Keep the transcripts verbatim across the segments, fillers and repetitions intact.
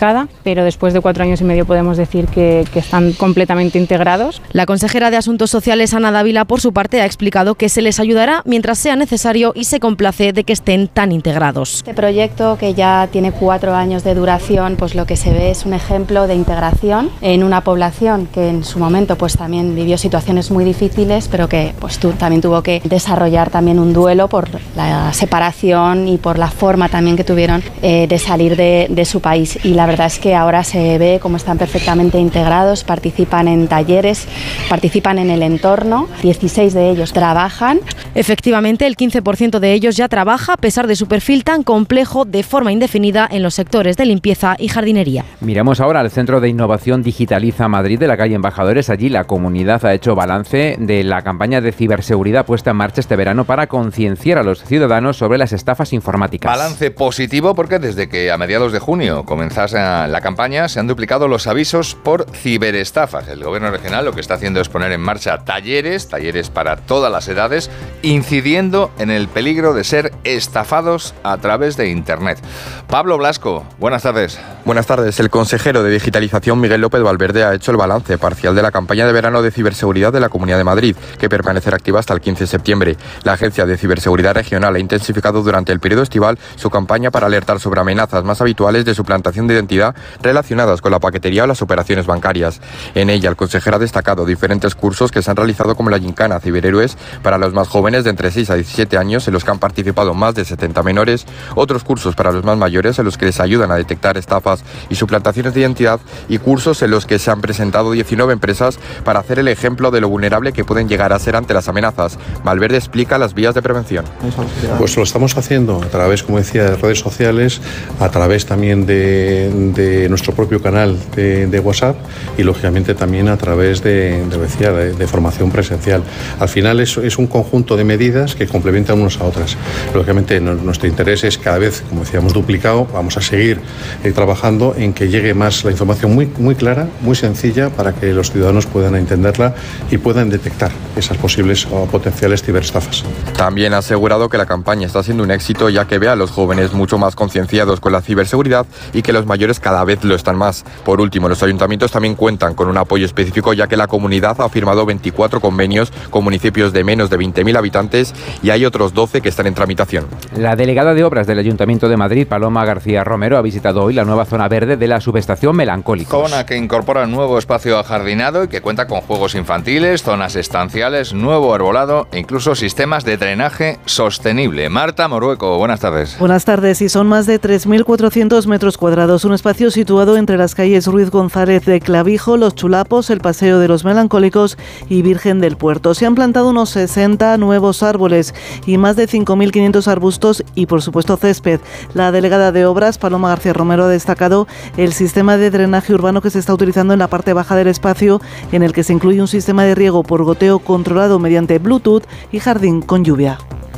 complicada, pero después de cuatro años y medio podemos decir que, que están completamente integrados. La consejera de Asuntos Sociales, Ana Dávila, por su parte, ha explicado que se les ayudará mientras sea necesario y se complace de que estén tan integrados. Este proyecto, que ya tiene cuatro años de duración, pues lo que se ve es un ejemplo de integración en una población que en su momento pues también vivió situaciones muy difíciles, pero que pues tú, también tuvo que desarrollar también un duelo por la separación y por la forma también que tuvieron eh, de salir de, de su país. Y la verdad es que ahora se ve cómo están perfectamente integrados, participan en talleres, participan en el entorno, dieciséis de ellos trabajan. Efectivamente, el quince por ciento de ellos ya trabaja, a pesar de su perfil tan complejo, de forma indefinida en los sectores de limpieza y jardinería. Miramos ahora al Centro de Innovación Digitaliza Madrid de la calle Embajadores. Allí la comunidad ha hecho balance de la campaña de ciberseguridad puesta en marcha este verano para concienciar a los ciudadanos sobre las estafas informáticas. Balance positivo porque desde que a mediados de junio comenzase la campaña se han duplicado los avisos por ciberestafas. El gobierno regional lo que está haciendo es poner en marcha talleres, talleres para todas las edades, incidiendo en el peligro de ser estafados a través de Internet. Pablo Blasco, buenas tardes. Buenas tardes. El consejero de Digitalización, Miguel López Valverde, ha hecho el balance parcial de la campaña de verano de ciberseguridad de la Comunidad de Madrid, que permanecerá activa hasta el quince de septiembre. La Agencia de Ciberseguridad Regional ha intensificado durante el periodo estival su campaña para alertar sobre amenazas más habituales de suplantación de identidad relacionadas con la paquetería o las operaciones bancarias. En ella, el consejero ha destacado diferentes cursos que se han realizado, como la Gincana Ciberhéroes para los más jóvenes de entre seis a diecisiete años, en los que han participado más de setenta menores, otros cursos para los más mayores en los que les ayudan a detectar estafas y suplantaciones de identidad, y cursos en los que se han presentado diecinueve empresas para hacer el ejemplo de lo vulnerable que pueden llegar a ser ante las amenazas. Valverde explica las vías de prevención. Pues lo estamos haciendo a través, como decía, de redes sociales, a través también de, de nuestro propio canal de, de WhatsApp y lógicamente también a través de, de, decía, de, de formación presencial. Al final es, es un conjunto de medidas que complementan unas a otras. Lógicamente no, nuestro interés es cada vez, como decíamos, duplicado. Vamos a seguir eh, trabajando en que llegue más la información muy, muy clara, muy sencilla, para que los ciudadanos puedan entenderla y puedan detectar esas posibles o potenciales ciberestafas. También ha asegurado que la campaña está siendo un éxito, ya que ve a los jóvenes mucho más concienciados con la ciberseguridad y que los mayores cada vez lo están más. Por último, los ayuntamientos también cuentan con un apoyo específico, ya que la comunidad ha firmado veinticuatro convenios con municipios de menos de veinte mil habitantes y hay otros doce que están en tramitación. La delegada de Obras del Ayuntamiento de Madrid, Paloma García Romero, ha visitado hoy la nueva zona verde de la subestación Melancólicos. Zona que incorpora un nuevo espacio ajardinado y que cuenta con juegos infantiles, zonas estanciales, nuevo arbolado e incluso sistemas de drenaje sostenible. Marta Morueco, buenas tardes. Buenas tardes. Y son más de tres mil cuatrocientos metros cuadrados, un espacio situado entre las calles Ruiz González de Clavijo, Los Chulapos, el Paseo de los Melancólicos y Virgen del Puerto. Se han plantado unos sesenta nuevos árboles y más de cinco mil quinientos arbustos y, por supuesto, césped. La delegada de Obras, Paloma García Romero, ha destacado el sistema de drenaje urbano que se está utilizando en la parte baja del espacio, en el que se incluye un sistema de riego por goteo controlado mediante Bluetooth y jardín con lluvia.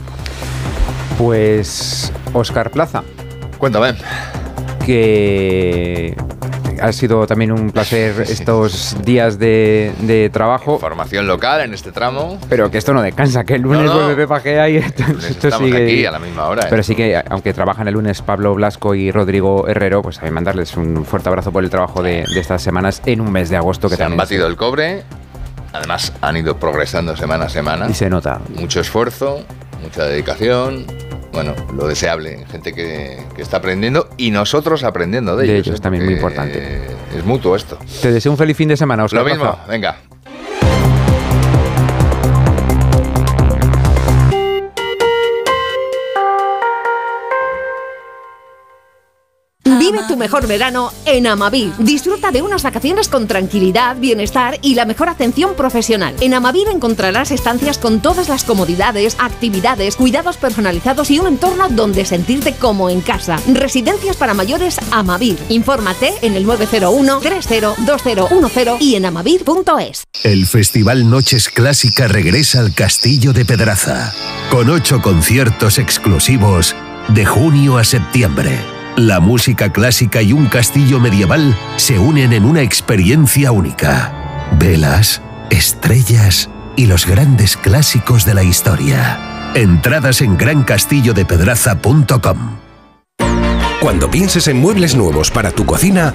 Pues Óscar Plaza. Cuéntame. Que ha sido también un placer estos días de, de trabajo. Formación local en este tramo. Pero que esto no descansa, que el lunes no, no. vuelve Pepa Gea y esto, esto estamos sigue. Aquí a la misma hora. Pero ¿eh? sí que, aunque trabajan el lunes Pablo Blasco y Rodrigo Herrero, pues también mandarles un fuerte abrazo por el trabajo de, de estas semanas en un mes de agosto. Que Se también han batido es... el cobre. Además, han ido progresando semana a semana. Y se nota. Mucho esfuerzo, mucha dedicación. Bueno, lo deseable, gente que, que está aprendiendo y nosotros aprendiendo de, de ellos. ellos, ¿eh? también Porque muy importante. Es mutuo esto. Te deseo un feliz fin de semana, Óscar. Lo mismo, Plaza. venga. Vive tu mejor verano en Amavir. Disfruta de unas vacaciones con tranquilidad, bienestar y la mejor atención profesional. En Amavir encontrarás estancias con todas las comodidades, actividades, cuidados personalizados y un entorno donde sentirte como en casa. Residencias para mayores Amavir. Infórmate en el nueve cero uno, tres cero, dos cero uno cero y en amavir punto es. El Festival Noches Clásica regresa al Castillo de Pedraza, con ocho conciertos exclusivos de junio a septiembre. La música clásica y un castillo medieval se unen en una experiencia única. Velas, estrellas y los grandes clásicos de la historia. Entradas en gran castillo de pedraza punto com. Cuando pienses en muebles nuevos para tu cocina,